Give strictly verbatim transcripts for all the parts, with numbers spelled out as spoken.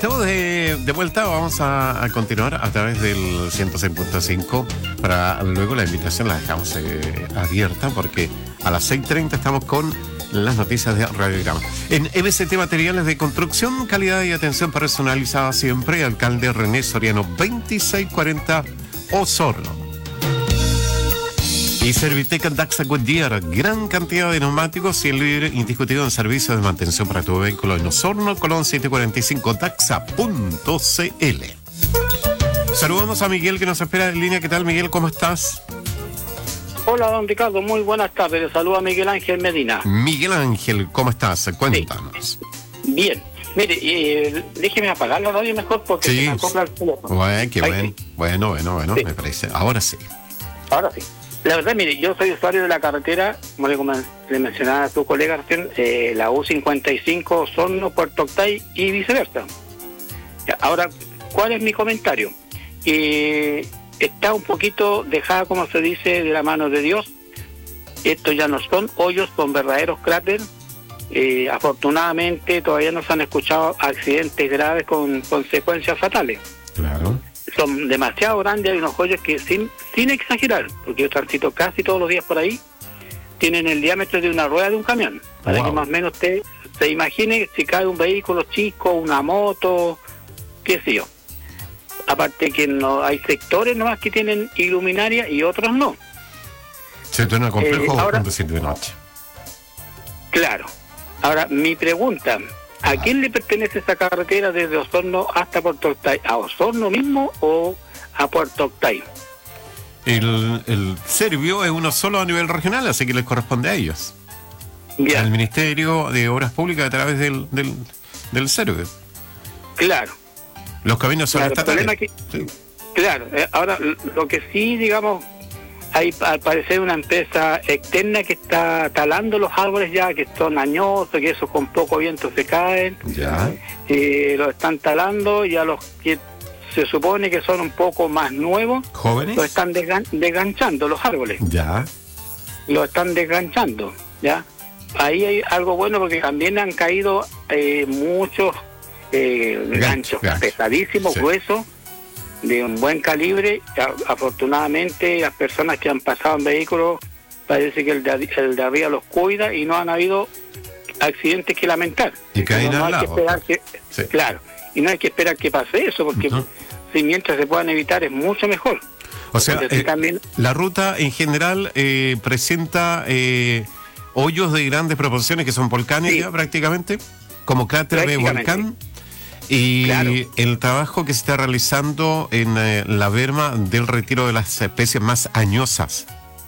Estamos de, de vuelta, vamos a, a continuar a través del ciento seis punto cinco. Para luego la invitación la dejamos eh, abierta porque a las seis treinta estamos con las noticias de Radiograma. En M C T Materiales de Construcción, calidad y atención personalizada siempre. Alcalde René Soriano, veintiséis cuarenta Osorno. Y Servitec Daxa Goodyear, gran cantidad de neumáticos y el líder indiscutido en servicios de mantención para tu vehículo en Osorno, Colón setecientos cuarenta y cinco, daxa punto c l. Saludamos a Miguel que nos espera en línea. ¿Qué tal, Miguel? ¿Cómo estás? Hola, don Ricardo, muy buenas tardes. Le saluda Miguel Ángel Medina. Miguel Ángel, ¿cómo estás? Cuéntanos. Sí. Bien. Mire, eh, déjeme apagar la radio mejor porque sí. se me acopla el teléfono. Bueno, qué Ahí bueno. sí. Bueno, bueno, bueno, sí. Me parece. Ahora sí. Ahora sí. La verdad, mire, yo soy usuario de la carretera, como le, le mencionaba a tu colega recién, eh, la U cincuenta y cinco, Osorno, Puerto Octay y viceversa. Ya, ahora, ¿cuál es mi comentario? Eh, está un poquito dejada, como se dice, de la mano de Dios. Estos ya no son hoyos, son verdaderos cráteres. Eh, afortunadamente, todavía no se han escuchado accidentes graves con consecuencias fatales. Claro. Son demasiado grandes, hay unos hoyos que sin sin exagerar, porque yo transito casi todos los días por ahí, tienen el diámetro de una rueda de un camión, para wow. que más o menos usted se imagine si cae un vehículo chico, una moto, qué sé yo. Aparte que no hay sectores nomás que tienen iluminaria y otros no. Se torna complejo eh, ahora, conducir de noche. Claro. Ahora, mi pregunta, ¿a quién le pertenece esa carretera desde Osorno hasta Puerto Octay? ¿A Osorno mismo o a Puerto Octay? El, el Servio es uno solo a nivel regional, así que les corresponde a ellos. Bien. Al Ministerio de Obras Públicas a través del, del, del Servio. Claro. Los caminos son claro, estatales. Que, sí. Claro. Eh, ahora, lo que sí, digamos, hay al parecer una empresa externa que está talando los árboles ya, que son añosos, que esos con poco viento se caen. Ya. Eh, los están talando, ya los que se supone que son un poco más nuevos. ¿Jóvenes? Los están desgan- desganchando los árboles. Ya. Los están desganchando, ¿ya? Ahí hay algo bueno porque también han caído eh, muchos eh, ganchos gancho. pesadísimos, sí. gruesos, de un buen calibre. Afortunadamente las personas que han pasado en vehículos parece que el de, el de arriba los cuida y no han habido accidentes que lamentar. Y caen no al hay que lado. esperar que, sí. Claro, y no hay que esperar que pase eso porque uh-huh. si mientras se puedan evitar es mucho mejor. O sea, eh, también... la ruta en general eh, presenta eh, hoyos de grandes proporciones que son volcánicas sí. prácticamente, como cráter de volcán. Y claro. el trabajo que se está realizando en eh, la berma del retiro de las especies más añosas.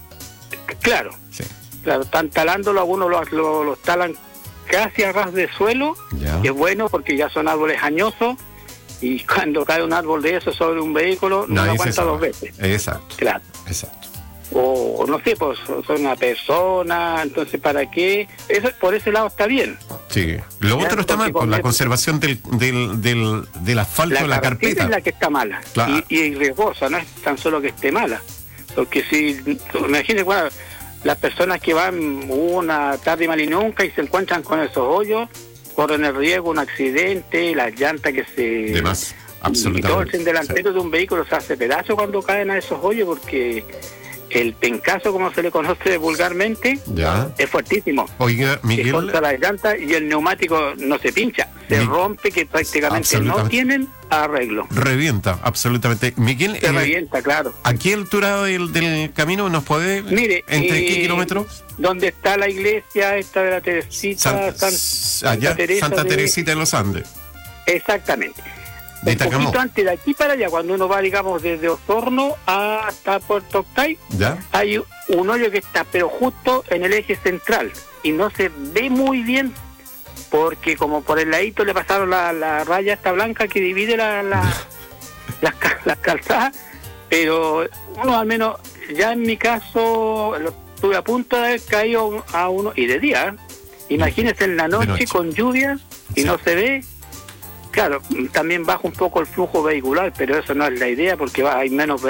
Claro, sí. claro, están talándolo, algunos los lo, lo talan casi a ras de suelo, ya. que es bueno porque ya son árboles añosos y cuando cae un árbol de eso sobre un vehículo no lo aguanta dos veces. Exacto. Claro. Exacto. O no sé, pues son una persona, entonces ¿para qué? Eso por ese lado está bien. Sí, lo otro está mal, con la conservación del, del, del, del asfalto la de la carpeta. Es la que está mala, claro. y, y riesgosa, no es tan solo que esté mala. Porque si, imagínense, bueno, las personas que van una tarde mal y nunca y se encuentran con esos hoyos, corren el riesgo, un accidente, las llantas que se... De más, absolutamente. Y todo el delantero sí. de un vehículo se hace pedazo cuando caen a esos hoyos porque... el pencazo, como se le conoce vulgarmente, ya. es fuertísimo. Oiga, Miguel... Se corta la llanta y el neumático no se pincha, se Mi... rompe, que prácticamente no tienen arreglo. Revienta, absolutamente. Miguel... Se eh, revienta, claro. ¿A qué altura del, del camino nos puede...? Mire, ¿entre eh, qué kilómetros? Donde está la iglesia esta de la Teresita... San... San... Allá, Santa, Teresa Santa de... Teresita de los Andes. Exactamente. De un Tacamó. poquito antes de aquí para allá, cuando uno va, digamos, desde Osorno hasta Puerto Octay, ¿ya? Hay un hoyo que está, pero justo en el eje central, y no se ve muy bien, porque como por el ladito le pasaron la, la raya esta blanca que divide la, la, las, las calzadas, pero uno al menos, ya en mi caso, estuve a punto de haber caído a uno, y de día, imagínense en la noche, noche. con lluvia, y sí. no se ve. Claro, también baja un poco el flujo vehicular, pero eso no es la idea porque va, hay menos